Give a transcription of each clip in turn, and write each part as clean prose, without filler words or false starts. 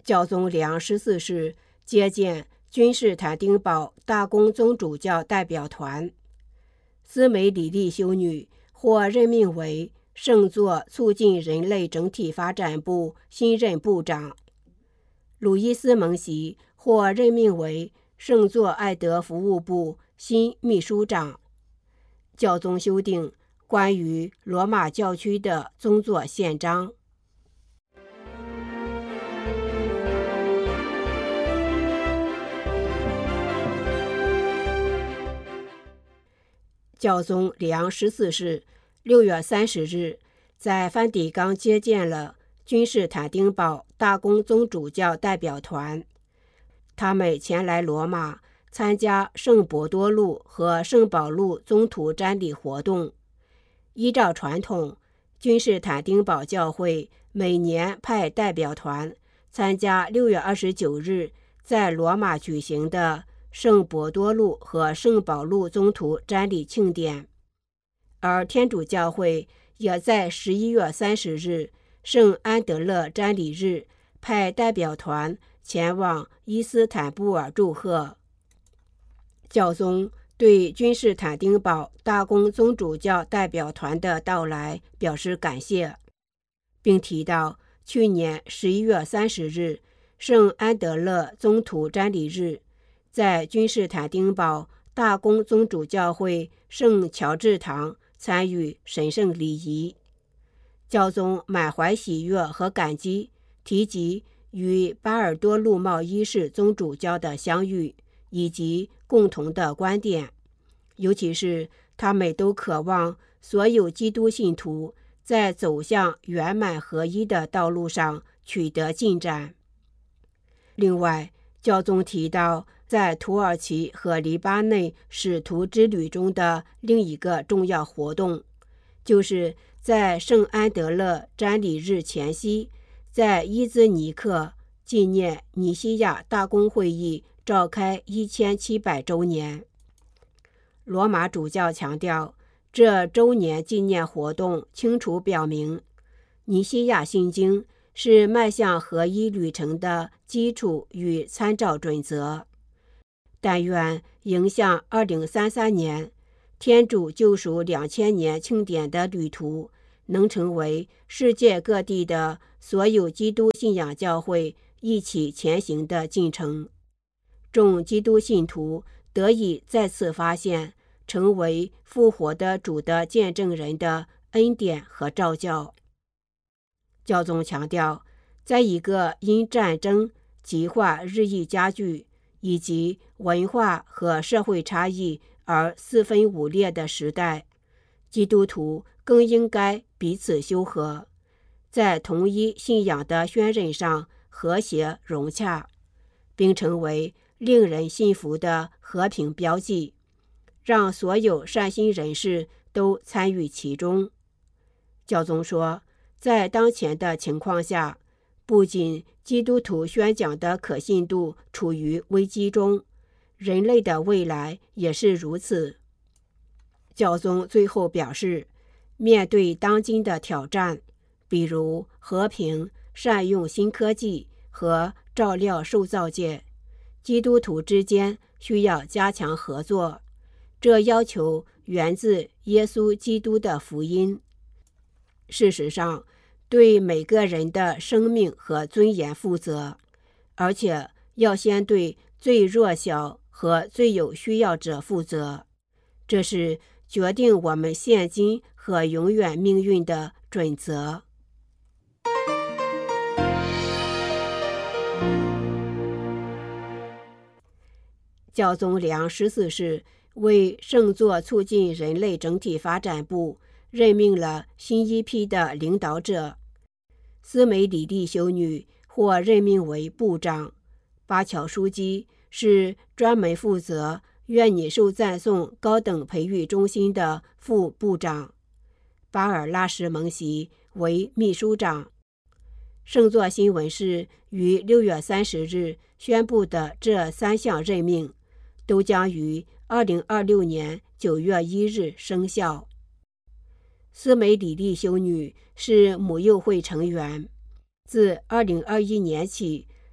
教宗里昂14世接见君士坦丁堡大公宗主教代表团。斯梅里利修女获任命为圣座促进人类整体发展部新任部长。鲁伊斯蒙席获任命为圣座爱德服务部新秘书长。教宗修订关于罗马教区的宗座宪章。教宗里昂14世6月30日在梵蒂冈接见了君士坦丁堡大公宗主教代表团，他们前来罗马参加圣伯多禄和圣保禄宗徒瞻礼活动。依照传统，君士坦丁堡教会每年派代表团参加6月29日在罗马举行的圣伯多禄和圣保禄宗徒瞻礼庆典，而天主教会也在11月30日圣安德勒瞻礼日派代表团前往伊斯坦布尔祝贺。教宗对君士坦丁堡大公宗主教代表团的到来表示感谢，并提到去年11月30日圣安德勒宗徒瞻礼日在君士坦丁堡大公宗主教会圣乔治堂参与神圣礼仪。教宗满怀喜悦和感激，提及与巴尔多禄茂一世宗主教的相遇以及共同的观点，尤其是他们都渴望所有基督信徒在走向圆满合一的道路上取得进展。另外，教宗提到在土耳其和黎巴嫩使徒之旅中的另一个重要活动，就是在圣安德勒瞻礼日前夕，在伊兹尼克纪念尼西亚大公会议召开1700周年。罗马主教强调，这周年纪念活动清楚表明，尼西亚信经是迈向合一旅程的基础与参照准则。但愿迎向2033年天主救赎2000年庆典的旅途能成为世界各地的所有基督信仰教会一起前行的进程，众基督信徒得以再次发现成为复活的主的见证人的恩典和召叫。教宗强调，在一个因战争、极化日益加剧以及文化和社会差异而四分五裂的时代，基督徒更应该彼此修和，在同一信仰的宣认上和谐融洽，并成为令人信服的和平标记，让所有善心人士都参与其中。教宗说，在当前的情况下，不仅基督徒宣讲的可信度处于危机中，人类的未来也是如此。教宗最后表示，面对当今的挑战，比如和平、善用新科技和照料受造界，基督徒之间需要加强合作，这要求源自耶稣基督的福音。事实上，对每个人的生命和尊严负责，而且要先对最弱小和最有需要者负责，这是决定我们现今和永远命运的准则。教宗里昂14世为圣座促进人类整体发展部任命了新一批的领导者。斯梅里利修女获任命为部长，巴乔书记是专门负责愿你受赞颂高等培育中心的副部长，巴尔拉什蒙席为秘书长。圣座新闻是于6月30日宣布的这3项任命，都将于2026年9月1日生效。斯梅里利修女是母幼会成员，自2021年起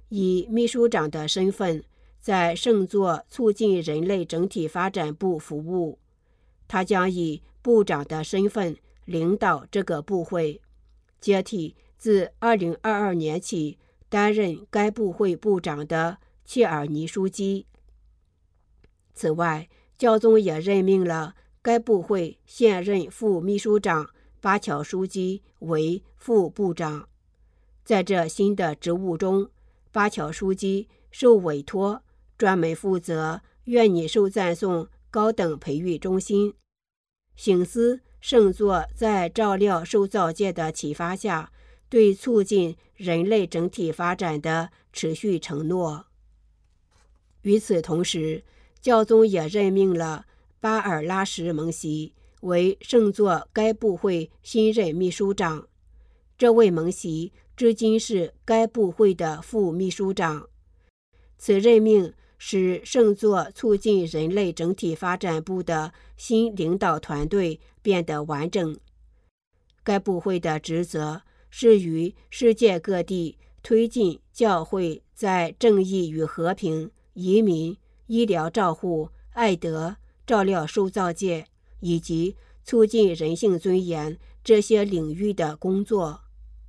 以秘书长的身份在圣座促进人类整体发展部服务。他将以部长的身份领导这个部会，接替自2022年起担任该部会部长的切尔尼书记。此外，教宗也任命了该部会现任副秘书长巴乔书记为副部长。在这新的职务中，巴乔书记受委托专门负责愿你受赞颂高等培育中心，省思圣座在照料受造界的启发下对促进人类整体发展的持续承诺。与此同时，教宗也任命了巴尔拉什蒙席为圣座该部会新任秘书长。这位蒙席至今是该部会的副秘书长。此任命使圣座促进人类整体发展部的新领导团队变得完整。该部会的职责是于世界各地推进教会在正义与和平、移民、医疗照护、爱德、照料受造界以及促进人性尊严这些领域的工作。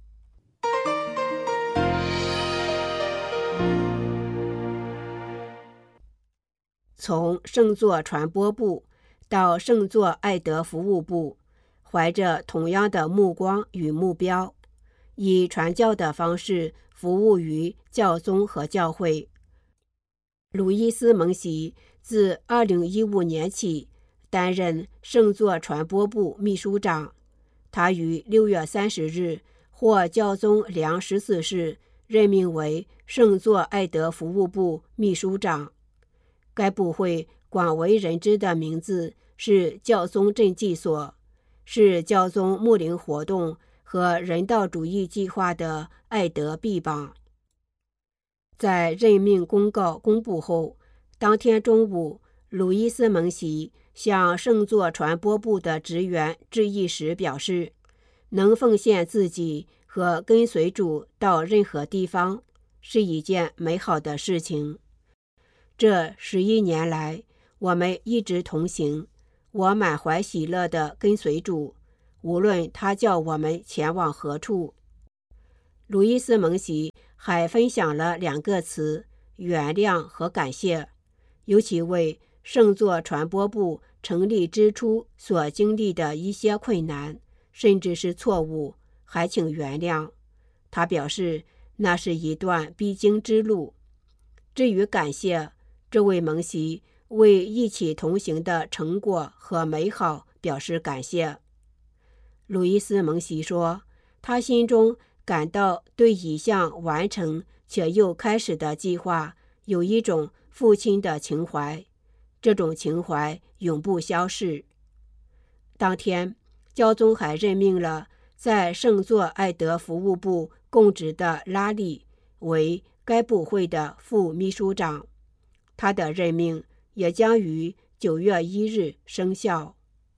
从圣座传播部到圣座爱德服务部，怀着同样的目光与目标，以传教的方式服务于教宗和教会。鲁伊斯蒙席自2015年起担任圣座传播部秘书长。他于6月30日获教宗良14世任命为圣座爱德服务部秘书长。该部会广为人知的名字是教宗赈济所，是教宗牧灵活动和人道主义计划的爱德臂膀。在任命公告公布后，当天中午，鲁伊斯蒙席向圣座传播部的职员致意时表示，能奉献自己和跟随主到任何地方是一件美好的事情。这11年来，我们一直同行，我满怀喜乐地跟随主，无论他叫我们前往何处。鲁伊斯蒙席还分享了2个词：原谅和感谢，尤其为圣座传播部成立之初所经历的一些困难，甚至是错误，还请原谅。他表示，那是一段必经之路。至于感谢，这位蒙席为一起同行的成果和美好表示感谢。鲁伊斯蒙席说，他心中感到对一项完成且又开始的计划有一种父亲的情怀，这种情怀永不消逝。当天，教宗还任命了在圣座爱德服务部供职的拉利为该部会的副秘书长，他的任命也将于9月1日生效。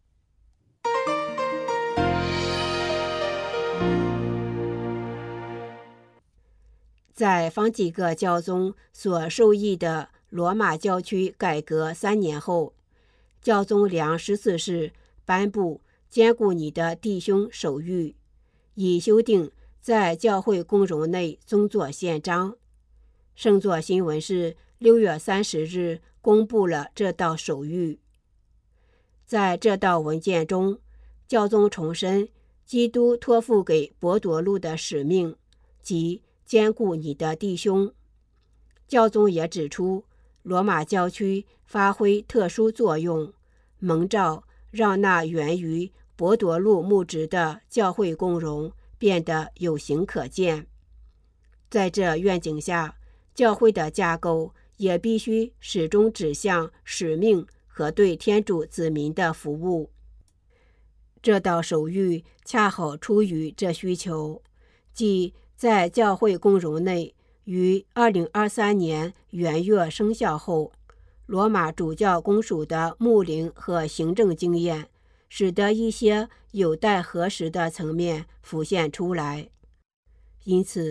在方济各教宗所受益的罗马教区改革3年后，教宗良14世颁布兼顾你的弟兄手谕，以修订在教会公容内宗座宪章。圣座新闻是6月30日公布了这道手谕。在这道文件中，教宗重申基督托付给伯多禄的使命，即兼顾你的弟兄。教宗也指出，罗马教区发挥特殊作用，蒙召让那源于伯多禄牧职的教会共荣变得有形可见。在这愿景下，教会的架构也必须始终指向使命和对天主子民的服务。这道手谕恰好出于这需求，即在教会共融内于2023年元月生效后，罗马主教公署的牧灵和行政经验使得一些有待核实的层面浮现出来。因此，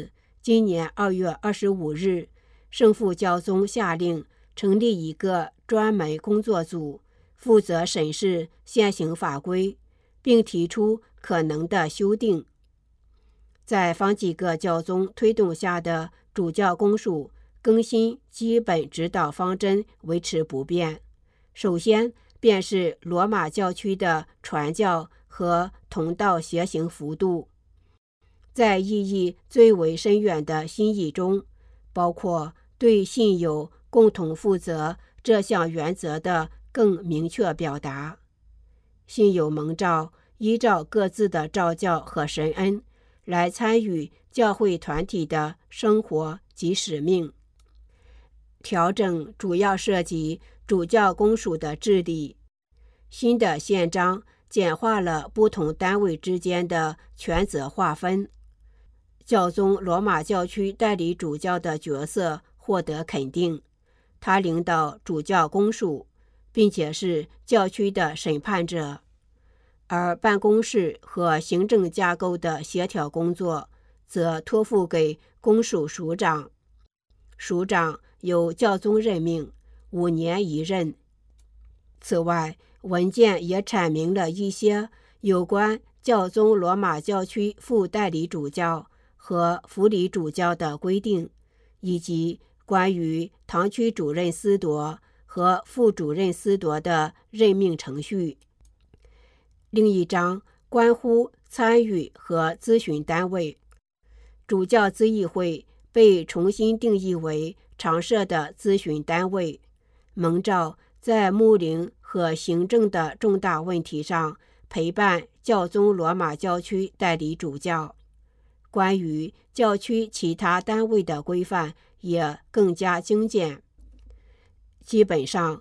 今年2月25日，圣父教宗下令成立一个专门工作组，负责审视现行法规，并提出可能的修订。在方济各教宗推动下的主教公署更新基本指导方针维持不变。首先便是罗马教区的传教和同道协行幅度。在意义最为深远的新意中，包括对信友共同负责这项原则的更明确表达。信友蒙召依照各自的召教和神恩来参与教会团体的生活及使命。调整主要涉及主教公署的治理。新的宪章简化了不同单位之间的权责划分。教宗罗马教区代理主教的角色获得肯定，他领导主教公署，并且是教区的审判者，而办公室和行政架构的协调工作则托付给公署署长。署长由教宗任命，5年一任。此外，文件也阐明了一些有关教宗罗马教区副代理主教和辅理主教的规定，以及关于堂区主任司铎和副主任司铎的任命程序。另一章关乎参与和咨询单位。主教咨议会被重新定义为常设的咨询单位，蒙召在牧灵和行政的重大问题上陪伴教宗罗马教区代理主教。关于教区其他单位的规范也更加精简。基本上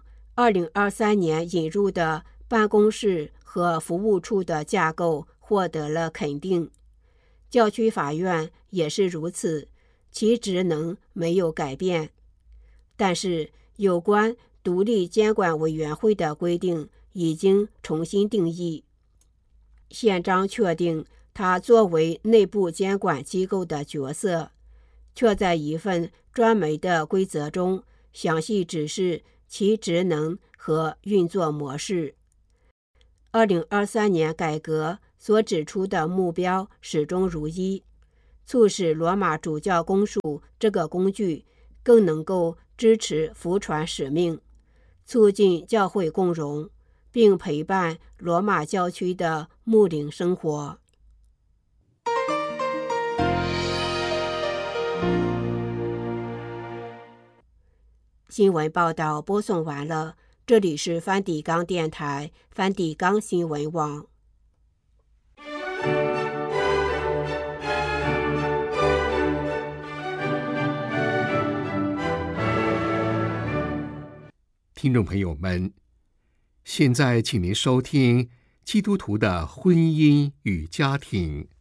，2023年引入的办公室和服务处的架构获得了肯定。教区法院也是如此，其职能没有改变。但是有关独立监管委员会的规定已经重新定义。宪章确定它作为内部监管机构的角色，却在一份专门的规则中详细指示其职能和运作模式。2023年改革所指出的目标始终如一，促使罗马主教公署这个工具更能够支持福传使命，促进教会共荣，并陪伴罗马教区的牧灵生活。新闻报道播送完了，这里是梵蒂冈电台梵蒂冈新闻网。 听众朋友们，现在请您收听基督徒的婚姻与家庭。